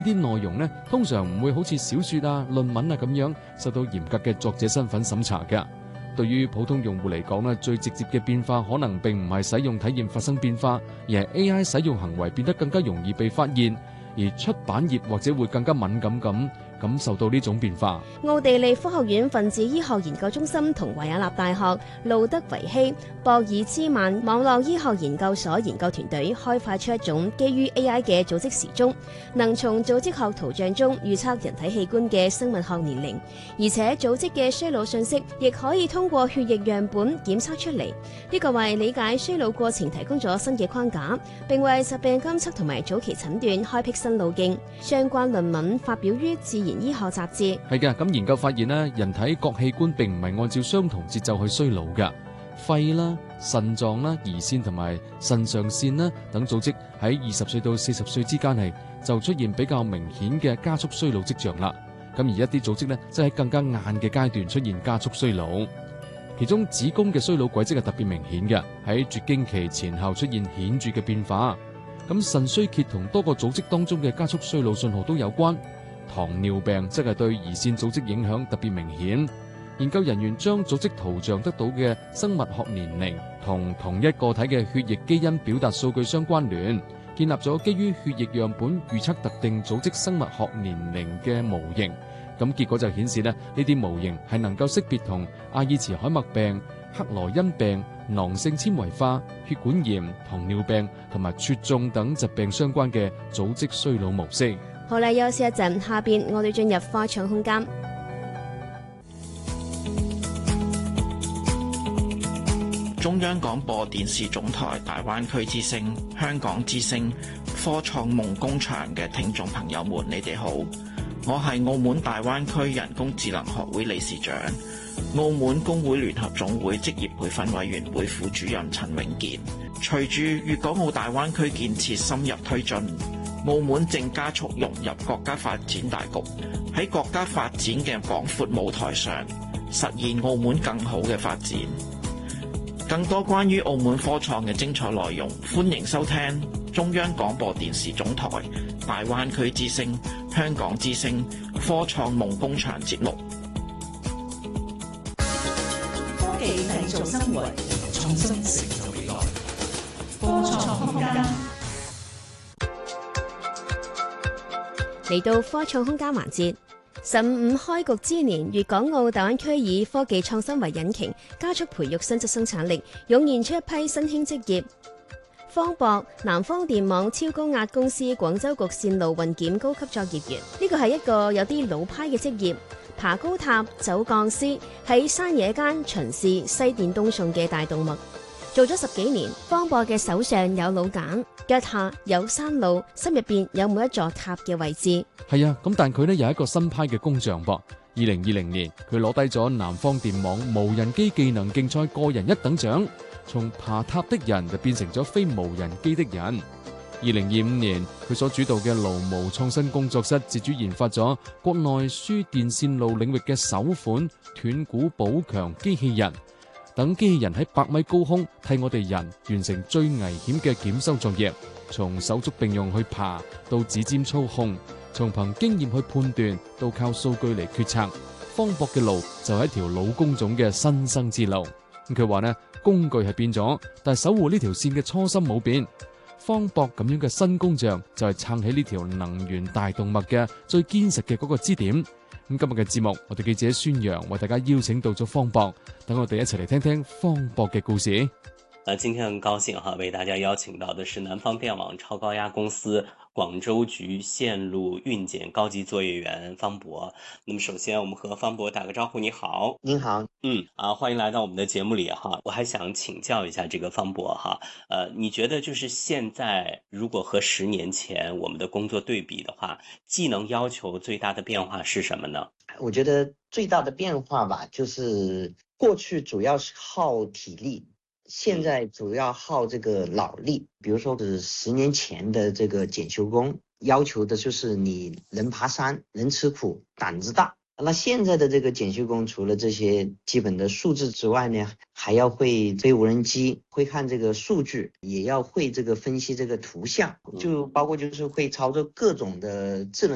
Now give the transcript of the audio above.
啲內容呢，通常唔會好似小說啊、論文啊咁樣受到嚴格嘅作者身份審查嘅。對於普通用戶嚟講呢，最直接嘅變化可能並唔係使用體驗發生變化，而係 AI 使用行為變得更加容易被發現，而出版業或者會更加敏感咁感受到呢種變化。 奧地利科學院分子醫學研究中心同維也納大學路德維希·博爾茲曼網絡醫學研究所研究團隊開發出一種基於 AI 嘅組織時鐘，能從組織學圖像中預測人體器官嘅生物學年齡，而且組織嘅衰老信息亦可以通過血液樣本檢測出嚟。呢個為理解衰老過程提供咗新嘅框架，並為疾病監測同埋早期診斷開闢新路徑。相關論文發表於《自然醫學雜誌》。 係嘅，咁研究發現呢，人體各器官並唔係按照相同節奏去衰老㗎。肺啦、腎臟啦、胰腺同埋腎上腺啦等組織喺20歲到40歲之間就出現比較明顯嘅加速衰老跡象啦。咁而一啲組織呢，即係喺更加晏嘅階段出現加速衰老。其中子宮嘅衰老軌跡係特別明顯嘅，喺絕經期前後出現顯著嘅變化。咁腎衰竭同多個組織當中嘅加速衰老信號都有關。糖尿病則係對胰腺組織影響特別明顯。研究人員將組織圖像得到嘅生物學年齡同一個體嘅血液基因表達數據相關聯，建立咗基於血液樣本預測特定組織生物學年齡嘅模型。咁結果就顯示呢啲模型係能夠識別同阿爾茨海默病、克羅恩病、囊性纖維化、血管炎、糖尿病同埋血腫等疾病相關嘅組織衰老模式。 好啦，休息一陣，下邊我哋進入科創空間。 中央廣播電視總台大灣區之聲、香港之聲、科創夢工場嘅聽眾朋友們，你哋好，我係澳門大灣區人工智能學會理事長、澳門工會聯合總會職業培訓委員會副主任陳永健。隨住粵港澳大灣區建設深入推進，澳門正加速融入國家發展大局，喺國家發展嘅廣闊舞台上，實現澳門更好嘅發展。更多關於澳門科創嘅精彩內容，歡迎收聽中央廣播電視總台大灣區之聲、香港之聲科創夢工場節目。 科技製造生活，創新成就未來。科創空間。 嚟到科創空間環節。15開局之年，粵港澳大灣區以科技創新為引擎，加速培育新質生產力，湧現出一批新興職業。方博、南方電網超高壓公司廣州局線路運檢高級作業員，呢個係一個有啲老派嘅職業。爬高塔、走鋼絲，喺山野間巡視西電東送嘅大動脈。做咗10幾年，方博嘅手上有老繭，腳下有山路，心入邊有每一座塔嘅位置。 係啊，咁但佢呢有一個新派嘅工匠噃。2020年，佢攞低咗南方電網無人機技能競賽個人1等獎，從爬塔的人就變成咗非無人機的人。2025年，佢所主導嘅勞模創新工作室自主研發咗國內輸電線路領域嘅首款斷估補強機器人。等機器人喺100米高空替我哋人完成最危險嘅檢修作業，從手足並用去爬到指尖操控，從憑經驗去判斷到靠數據嚟決策。方博嘅路就係一條老工種嘅新生之路。佢話呢，工具係變咗，但係守護呢條線嘅初心冇變。方博咁樣嘅新工匠就係撐起呢條能源大動脈嘅最堅實嘅嗰個支點。咁今日嘅節目，我哋記者孫陽為大家邀請到咗方博，等我哋一齊嚟聽聽方博嘅故事。 今天很高興為大家邀請到的是南方電網超高壓公司廣州局線路運檢高級作業員方博。那麼首先我們和方博打個招呼。你好。 您好。 歡迎來到我們的節目裏哈。我還想請教一下這個方博哈，你覺得就是現在如果和10年前我們的工作對比的話，技能要求最大的變化是什麼呢？ 我覺得最大的變化吧，就是過去主要是耗體力，現在主要耗這個腦力。比如說是10年前的這個檢修工，要求的就是你能爬山，能吃苦，膽子大。那現在的這個檢修工，除了這些基本的數字之外呢，還要會飛無人機，會看這個數據，也要會這個分析這個圖像，就包括就是會操作各種的智能